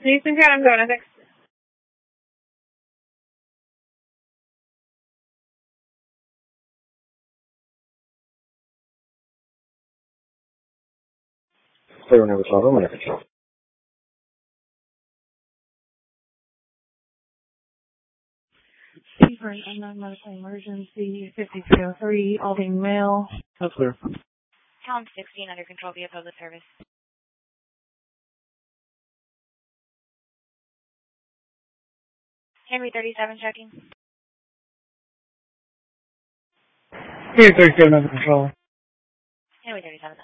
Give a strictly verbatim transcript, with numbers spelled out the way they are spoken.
Houston County, I'm going, I think. Clear number twelve, I'm under control. For an unknown medical emergency, fifty-three oh three, all being male. That's clear. Town sixteen under control via public service. Henry thirty-seven checking. Henry thirty-seven under control. Henry thirty-seven.